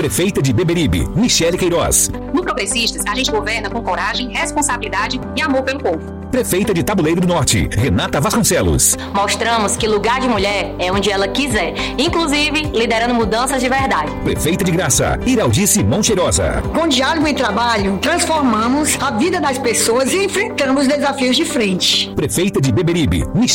Prefeita de Beberibe, Michele Queiroz. No Progressistas, a gente governa com coragem, responsabilidade e amor pelo povo. Prefeita de Tabuleiro do Norte, Renata Vasconcelos. Mostramos que lugar de mulher é onde ela quiser, inclusive liderando mudanças de verdade. Prefeita de Graça, Iraldi Simão Cheirosa. Com diálogo e trabalho, transformamos a vida das pessoas e enfrentamos desafios de frente. Prefeita de Beberibe,